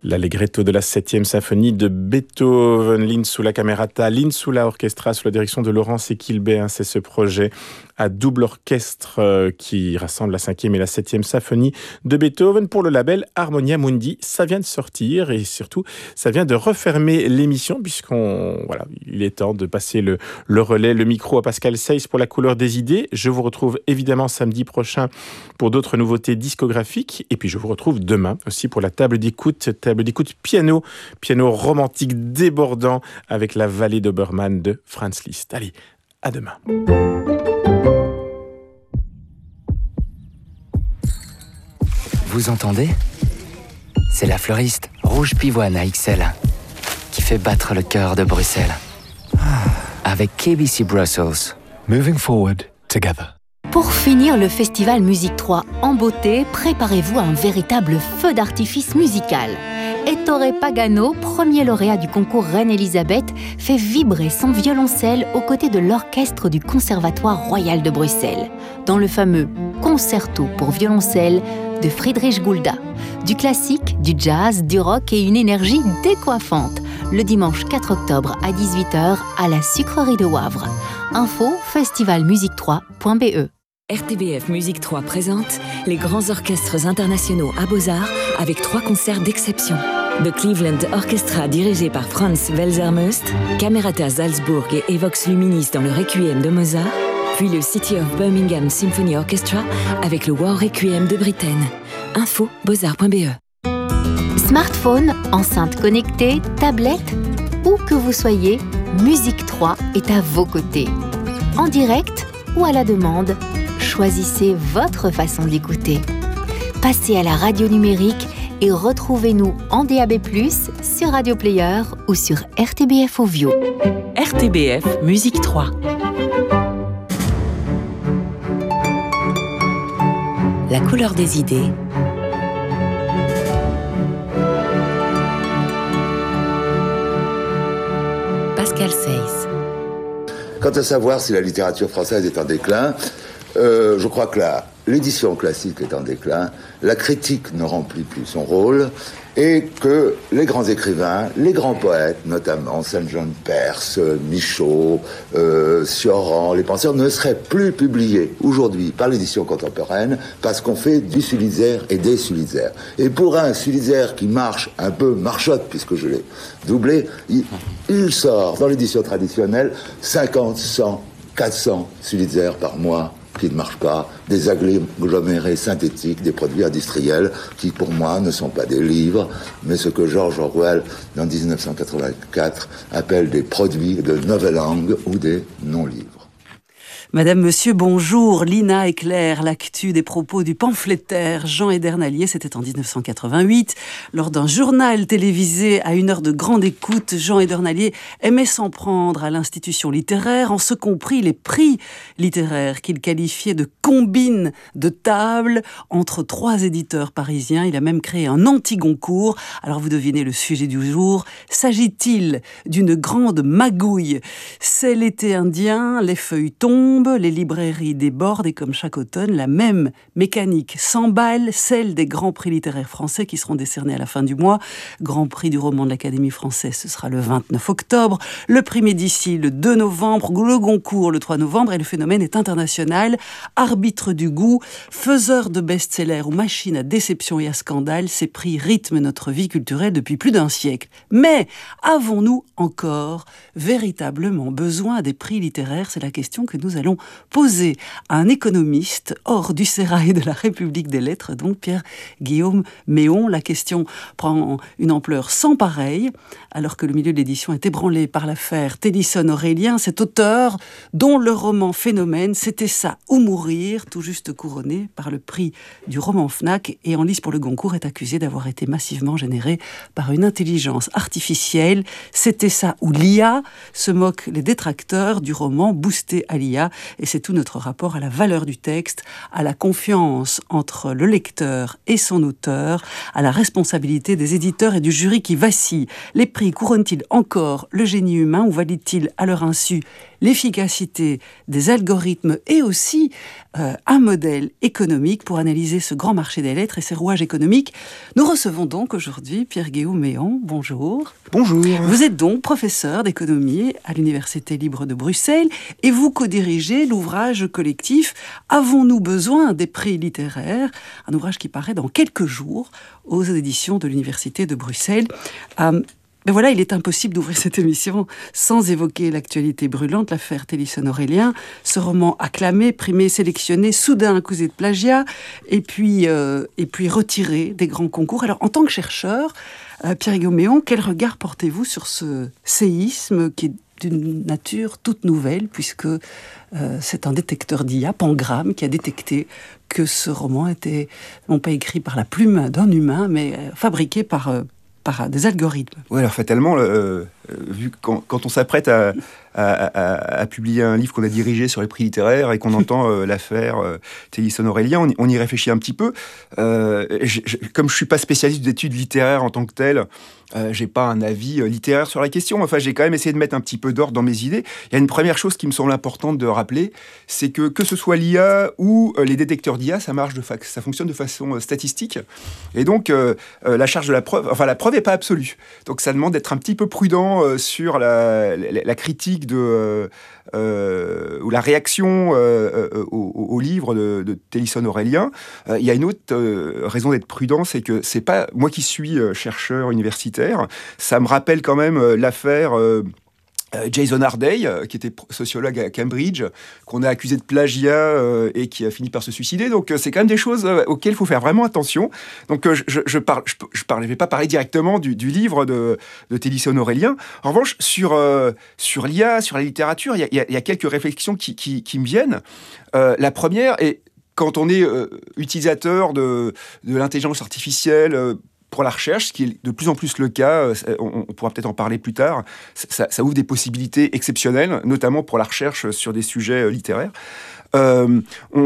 L'Allegretto de la 7e symphonie de Beethoven, l'Insula Camerata, l'Insula Orchestra sous la direction de Laurence Equilbé. C'est ce projet à double orchestre qui rassemble la 5e et la 7e symphonie de Beethoven pour le label Harmonia Mundi. Ça vient de sortir et surtout, ça vient de refermer l'émission il est temps de passer le relais, le micro à Pascal Seyss pour la couleur des idées. Je vous retrouve évidemment samedi prochain pour d'autres nouveautés discographiques et puis je vous retrouve demain aussi pour la table d'écoute piano romantique débordant avec la vallée d'Obermann de Franz Liszt. Allez, à demain. Vous entendez ? C'est la fleuriste Rouge Pivoine à XL qui fait battre le cœur de Bruxelles. Avec KBC Brussels. Moving forward together. Pour finir le festival Musique 3 en beauté, préparez-vous à un véritable feu d'artifice musical. Ettore Pagano, premier lauréat du concours Reine-Élisabeth, fait vibrer son violoncelle aux côtés de l'orchestre du Conservatoire Royal de Bruxelles, dans le fameux Concerto pour violoncelle de Friedrich Gulda. Du classique, du jazz, du rock et une énergie décoiffante. Le dimanche 4 octobre à 18h à la Sucrerie de Wavre. Info festivalmusique3.be. RTBF Musique 3 présente les grands orchestres internationaux à Beaux-Arts avec 3 concerts d'exception. The Cleveland Orchestra dirigé par Franz Welser-Möst, Camerata Salzburg et Evox Luminis dans le Requiem de Mozart, puis le City of Birmingham Symphony Orchestra avec le War Requiem de Britten. Info beaux-arts.be. Smartphone, enceinte connectée, tablette, où que vous soyez, Musique 3 est à vos côtés. En direct ou à la demande, choisissez votre façon d'écouter. Passez à la radio numérique et retrouvez-nous en DAB+, sur Radio Player ou sur RTBF Ovio. RTBF Musique 3. La couleur des idées. Pascal Seyss. Quant à savoir si la littérature française est en déclin, je crois que l'édition classique est en déclin, la critique ne remplit plus son rôle, et que les grands écrivains, les grands poètes, notamment Saint-Jean de Perse, Michaud, Cioran, les penseurs, ne seraient plus publiés aujourd'hui par l'édition contemporaine parce qu'on fait du Sulitzer et des Sulitzer. Et pour un Sulitzer qui marche un peu marchotte, puisque je l'ai doublé, il sort dans l'édition traditionnelle 50, 100, 400 Sulitzer par mois qui ne marchent pas, des agglomérés synthétiques, des produits industriels qui, pour moi, ne sont pas des livres, mais ce que George Orwell, en 1984, appelle des produits de nouvelle langue ou des non-livres. Madame, Monsieur, bonjour. Lina éclaire l'actu des propos du pamphlétaire Jean Edernalier. C'était en 1988. Lors d'un journal télévisé à une heure de grande écoute, Jean Edernalier aimait s'en prendre à l'institution littéraire, en ce compris les prix littéraires qu'il qualifiait de combines de table entre 3 éditeurs parisiens. Il a même créé un anti-Goncourt. Alors vous devinez le sujet du jour. S'agit-il d'une grande magouille ? C'est l'été indien, les feuilles tombent, les librairies débordent et comme chaque automne, la même mécanique s'emballe, celle des grands prix littéraires français qui seront décernés à la fin du mois. Grand prix du roman de l'Académie française, ce sera le 29 octobre. Le prix Médicis, le 2 novembre. Le Goncourt, le 3 novembre. Et le phénomène est international. Arbitre du goût, faiseur de best-sellers ou machine à déception et à scandale, ces prix rythment notre vie culturelle depuis plus d'un siècle. Mais avons-nous encore véritablement besoin des prix littéraires ? C'est la question que nous allons poser à un économiste hors du sérail de la République des Lettres, donc Pierre-Guillaume Méon. La question prend une ampleur sans pareille, alors que le milieu de l'édition est ébranlé par l'affaire Tennyson-Aurélien, cet auteur dont le roman Phénomène, c'était ça ou mourir, tout juste couronné par le prix du roman Fnac, et en lice pour le Goncourt, est accusé d'avoir été massivement généré par une intelligence artificielle. C'était ça ou l'IA, se moquent les détracteurs du roman boosté à l'IA. et c'est tout notre rapport à la valeur du texte, à la confiance entre le lecteur et son auteur, à la responsabilité des éditeurs et du jury qui vacille. Les prix couronnent-ils encore le génie humain ou valident-ils à leur insu l'efficacité des algorithmes et aussi un modèle économique pour analyser ce grand marché des lettres et ses rouages économiques? Nous recevons donc aujourd'hui Pierre Guéhou-Méon. Bonjour. Bonjour. Vous êtes donc professeur d'économie à l'Université libre de Bruxelles et vous co-dirigez l'ouvrage collectif « Avons-nous besoin des prix littéraires ?» un ouvrage qui paraît dans quelques jours aux éditions de l'Université de Bruxelles. Mais voilà, il est impossible d'ouvrir cette émission sans évoquer l'actualité brûlante, l'affaire Télisson-Aurélien, ce roman acclamé, primé, sélectionné, soudain accusé de plagiat, et puis retiré des grands concours. Alors, en tant que chercheur, Pierre Guéhou-Méon, quel regard portez-vous sur ce séisme qui est d'une nature toute nouvelle, puisque c'est un détecteur d'IA, Pangram, qui a détecté que ce roman était non pas écrit par la plume d'un humain, mais fabriqué par des algorithmes. Oui, alors fatalement, vu que quand on s'apprête à publier un livre qu'on a dirigé sur les prix littéraires et qu'on entend l'affaire Télisson-Aurélien, on y réfléchit un petit peu. Comme je ne suis pas spécialiste d'études littéraires en tant que tel, j'ai pas un avis littéraire sur la question. Enfin, j'ai quand même essayé de mettre un petit peu d'ordre dans mes idées. Il y a une première chose qui me semble importante de rappeler, c'est que ce soit l'IA ou les détecteurs d'IA, ça fonctionne de façon statistique. Et donc, la charge de la preuve n'est pas absolue. Donc, ça demande d'être un petit peu prudent sur la critique ou la réaction au livre de Télisson-Aurélien. Il y a une autre raison d'être prudent, c'est que c'est pas moi qui suis chercheur universitaire. Ça me rappelle quand même l'affaire Jason Harday, qui était sociologue à Cambridge, qu'on a accusé de plagiat et qui a fini par se suicider. Donc c'est quand même des choses auxquelles il faut faire vraiment attention. Donc je vais pas parler directement du livre de Télisson-Aurélien. En revanche, sur l'IA, sur la littérature, il y a quelques réflexions qui me viennent. La première est, quand on est utilisateur de l'intelligence artificielle pour la recherche, ce qui est de plus en plus le cas, on pourra peut-être en parler plus tard, ça ouvre des possibilités exceptionnelles, notamment pour la recherche sur des sujets littéraires. On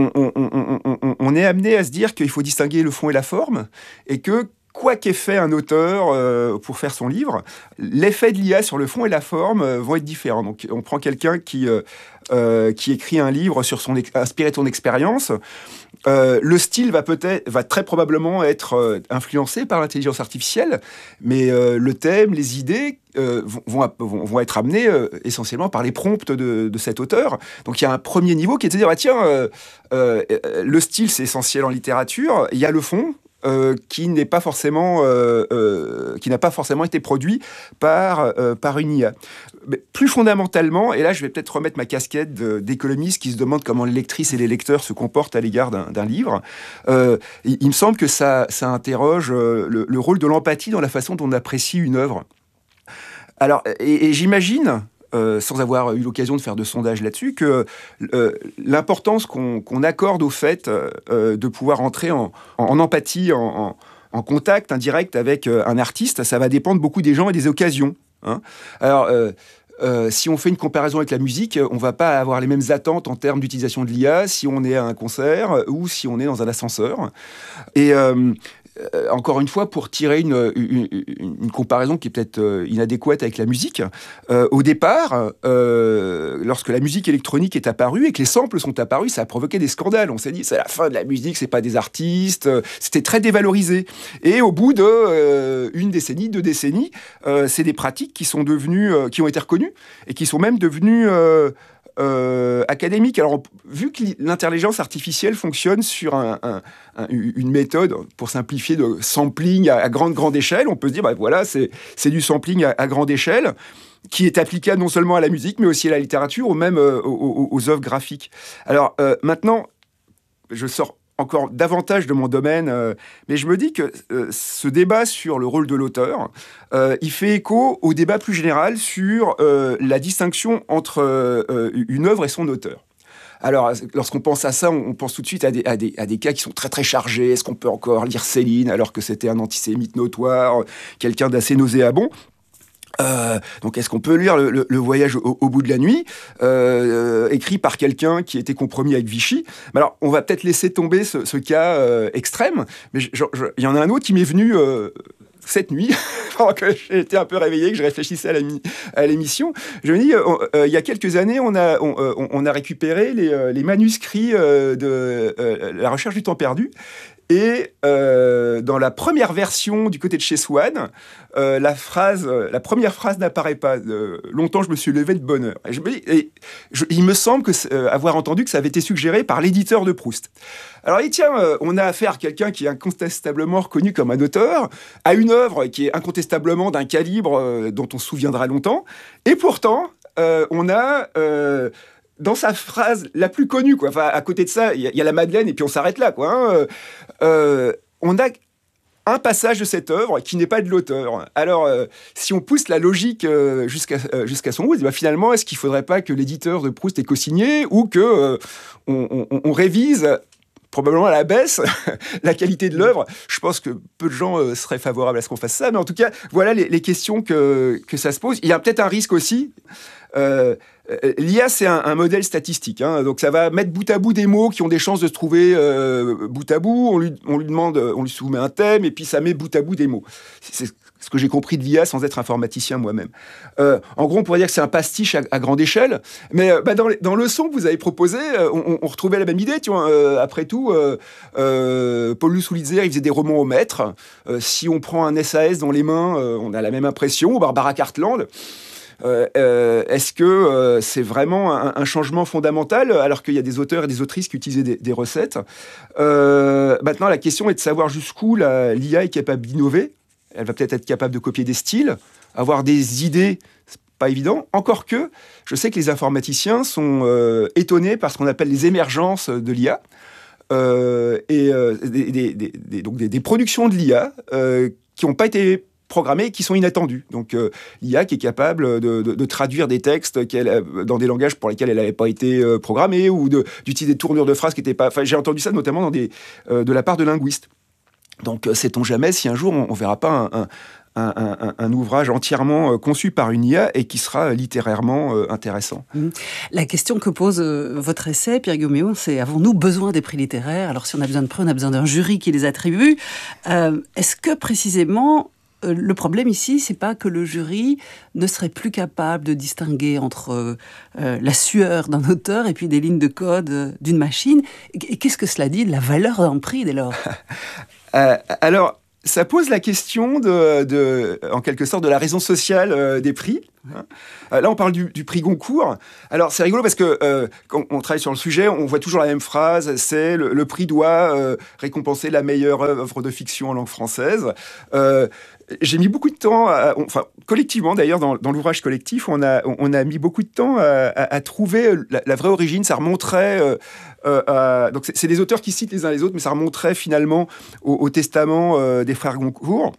est amené à se dire qu'il faut distinguer le fond et la forme, et que quoi qu'ait fait un auteur pour faire son livre, l'effet de l'IA sur le fond et la forme vont être différents. Donc, on prend quelqu'un qui écrit un livre inspiré de son expérience. Le style va très probablement être influencé par l'intelligence artificielle, mais le thème, les idées vont être amenés essentiellement par les prompts de cet auteur. Donc il y a un premier niveau qui est de dire le style c'est essentiel en littérature, il y a le fond. Qui n'a pas forcément été produit par une IA. Mais plus fondamentalement, et là je vais peut-être remettre ma casquette d'économiste qui se demande comment les lectrices et les lecteurs se comportent à l'égard d'un livre, il me semble que ça interroge le rôle de l'empathie dans la façon dont on apprécie une œuvre. Alors, et j'imagine, sans avoir eu l'occasion de faire de sondage là-dessus, que l'importance qu'on accorde au fait de pouvoir entrer en empathie, en contact indirect avec un artiste, ça va dépendre beaucoup des gens et des occasions. Hein. Alors, si on fait une comparaison avec la musique, on ne va pas avoir les mêmes attentes en termes d'utilisation de l'IA si on est à un concert ou si on est dans un ascenseur. Et encore une fois, pour tirer une comparaison qui est peut-être inadéquate avec la musique, au départ, lorsque la musique électronique est apparue et que les samples sont apparus, ça a provoqué des scandales. On s'est dit, c'est la fin de la musique, c'est pas des artistes. C'était très dévalorisé. Et au bout de une décennie, 2 décennies, c'est des pratiques qui sont devenues, qui ont été reconnues et qui sont même devenues académique. Alors, vu que l'intelligence artificielle fonctionne sur une méthode, pour simplifier, de sampling à grande échelle, on peut se dire, voilà, c'est du sampling à grande échelle, qui est applicable non seulement à la musique, mais aussi à la littérature, ou même aux œuvres graphiques. Alors, maintenant, je sors encore davantage de mon domaine, mais je me dis que ce débat sur le rôle de l'auteur, il fait écho au débat plus général sur la distinction entre une œuvre et son auteur. Alors, lorsqu'on pense à ça, on pense tout de suite à des cas qui sont très très chargés. Est-ce qu'on peut encore lire Céline alors que c'était un antisémite notoire, quelqu'un d'assez nauséabond ? Donc, est-ce qu'on peut lire le voyage au bout de la nuit, écrit par quelqu'un qui était compromis avec Vichy? Mais alors, on va peut-être laisser tomber ce cas extrême, mais il y en a un autre qui m'est venu cette nuit, pendant que j'étais un peu réveillé, que je réfléchissais à l'émission. Je me dis, il y a quelques années, on a récupéré les manuscrits de La recherche du temps perdu. Et dans la première version du côté de chez Swann, la première phrase n'apparaît pas. Longtemps, je me suis levé de bonne heure. Il me semble avoir entendu que ça avait été suggéré par l'éditeur de Proust. Alors, on a affaire à quelqu'un qui est incontestablement reconnu comme un auteur, à une œuvre qui est incontestablement d'un calibre dont on se souviendra longtemps. Et pourtant, on a... dans sa phrase la plus connue, quoi. Enfin, à côté de ça, il y a la Madeleine et puis on s'arrête là, quoi. On a un passage de cette œuvre qui n'est pas de l'auteur. Alors, si on pousse la logique jusqu'à son bout, finalement, est-ce qu'il ne faudrait pas que l'éditeur de Proust ait co-signé ou que on révise probablement à la baisse la qualité de l'œuvre? Je pense que peu de gens seraient favorables à ce qu'on fasse ça, mais en tout cas, voilà les questions que ça se pose. Il y a peut-être un risque aussi. L'IA, c'est un modèle statistique, hein, donc ça va mettre bout à bout des mots qui ont des chances de se trouver bout à bout. On lui demande, on lui soumet un thème, et puis ça met bout à bout des mots. C'est ce que j'ai compris de l'IA sans être informaticien moi-même. En gros, on pourrait dire que c'est un pastiche à grande échelle, mais dans le son que vous avez proposé, on retrouvait la même idée. Tu vois, après tout, Paulus Houlitzer, il faisait des romans au maître. Si on prend un SAS dans les mains, on a la même impression. Ou Barbara Cartland. Est-ce que c'est vraiment un changement fondamental alors qu'il y a des auteurs et des autrices qui utilisaient des recettes? Maintenant, la question est de savoir jusqu'où l'IA est capable d'innover. Elle va peut-être être capable de copier des styles, avoir des idées, c'est pas évident. Encore que, je sais que les informaticiens sont étonnés par ce qu'on appelle les émergences de l'IA. Donc des productions de l'IA qui n'ont pas été programmées et qui sont inattendues. Donc l'IA qui est capable de traduire des textes dans des langages pour lesquels elle n'avait pas été programmée, ou d'utiliser des tournures de phrases qui n'étaient pas... Enfin, j'ai entendu ça notamment de la part de linguistes. Donc sait-on jamais si un jour on ne verra pas un ouvrage entièrement conçu par une IA et qui sera littérairement intéressant. La question que pose votre essai, Pierre Gauméon, c'est: avons-nous besoin des prix littéraires? Alors si on a besoin de prix, on a besoin d'un jury qui les attribue. Est-ce que précisément le problème ici, c'est pas que le jury ne serait plus capable de distinguer entre la sueur d'un auteur et puis des lignes de code d'une machine? Et qu'est-ce que cela dit de la valeur d'un prix dès lors? Alors, ça pose la question en quelque sorte, de la raison sociale des prix. Là, on parle du prix Goncourt. Alors, c'est rigolo parce que quand on travaille sur le sujet, on voit toujours la même phrase, c'est le prix doit récompenser la meilleure œuvre de fiction en langue française. J'ai mis beaucoup de temps, collectivement d'ailleurs, dans l'ouvrage collectif, on a mis beaucoup de temps à trouver la vraie origine. Ça remonterait... donc c'est des auteurs qui citent les uns les autres, mais ça remonterait finalement au testament des frères Goncourt.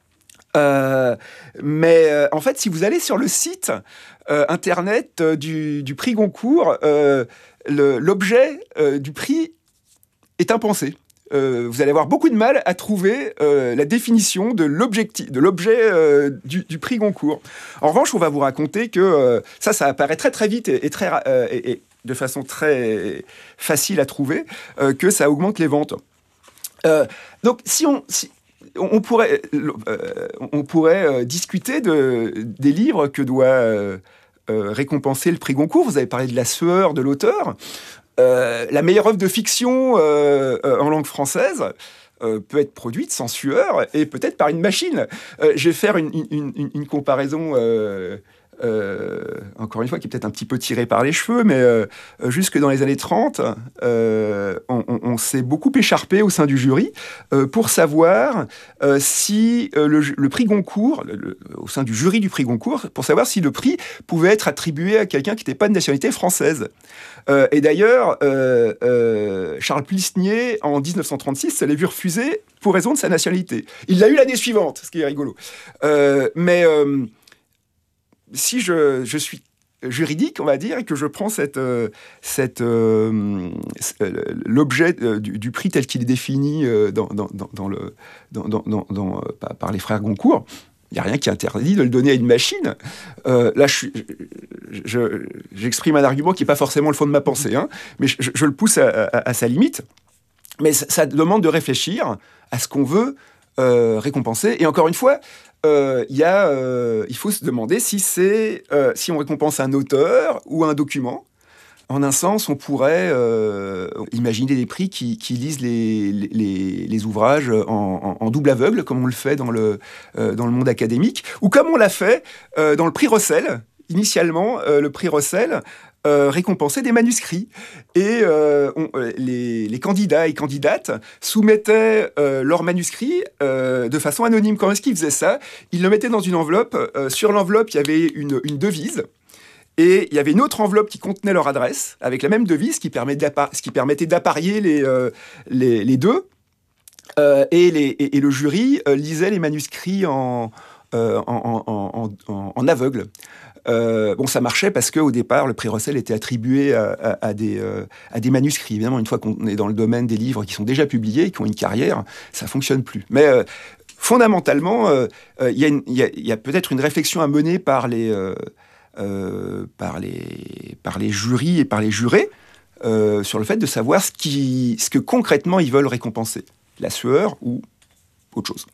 Mais en fait, si vous allez sur le site internet du prix Goncourt, l'objet du prix est impensé. Vous allez avoir beaucoup de mal à trouver la définition de l'objet du prix Goncourt. En revanche, on va vous raconter que ça apparaît très très vite et de façon très facile à trouver, que ça augmente les ventes. Donc, on pourrait discuter des livres que doit récompenser le prix Goncourt. Vous avez parlé de la sueur de l'auteur. La meilleure œuvre de fiction en langue française peut être produite sans sueur et peut-être par une machine. Je vais faire une comparaison, encore une fois, qui est peut-être un petit peu tirée par les cheveux, mais jusque dans les années 30, on s'est beaucoup écharpé au sein du jury pour savoir si le prix Goncourt, au sein du jury du prix Goncourt, pour savoir si le prix pouvait être attribué à quelqu'un qui n'était pas de nationalité française. Et d'ailleurs, Charles Plisnier, en 1936, se l'est vu refuser pour raison de sa nationalité. Il l'a eu l'année suivante, ce qui est rigolo. Mais si je suis juridique, on va dire, et que je prends l'objet du prix tel qu'il est défini par les frères Goncourt, Il n'y a rien qui interdit de le donner à une machine. Là, j'exprime un argument qui n'est pas forcément le fond de ma pensée, hein, mais je le pousse à sa limite. Mais ça demande de réfléchir à ce qu'on veut récompenser. Et encore une fois, il faut se demander si on récompense un auteur ou un document. En un sens, on pourrait imaginer des prix qui lisent les ouvrages en double aveugle, comme on le fait dans le monde académique, ou comme on l'a fait dans le prix Rosell. Initialement, le prix Rosell récompensait des manuscrits. Et les candidats et candidates soumettaient leurs manuscrits de façon anonyme. Comment est-ce qu'ils faisaient ça? Ils le mettaient dans une enveloppe. Sur l'enveloppe, il y avait une devise. Et il y avait une autre enveloppe qui contenait leur adresse, avec la même devise, ce qui permettait d'apparier les deux. Et le jury lisait les manuscrits en aveugle. Ça marchait parce qu'au départ, le prix Rosell était attribué à des manuscrits. Évidemment, une fois qu'on est dans le domaine des livres qui sont déjà publiés et qui ont une carrière, ça ne fonctionne plus. Mais fondamentalement, il y a peut-être une réflexion à mener par les jurys et par les jurés sur le fait de savoir ce que concrètement ils veulent récompenser, la sueur ou autre chose.